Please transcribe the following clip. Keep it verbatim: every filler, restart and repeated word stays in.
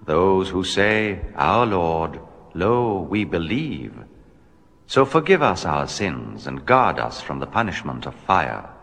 those who say, Our Lord, lo, we believe. So forgive us our sins and guard us from the punishment of fire.